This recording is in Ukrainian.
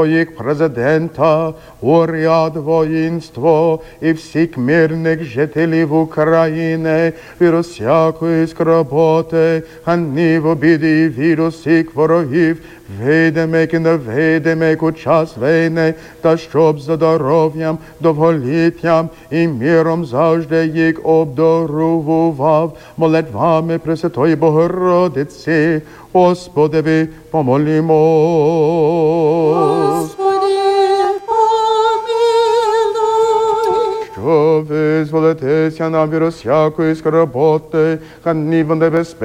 Твоїх президента, уряд, воїнство і всіх мирних жителів України, від усякої скорботи, гнів, обіди і від усіх ворогів, видимих і невидимих у час війни, та щоб за здоров'ям, довголіттям і миром завжди їх обдарував молитвами Пресвятої Богородиці. Господи, помолімо. Господи, помилуй. Що визволитися нам від усякої скорботи, гніву, небезпеки,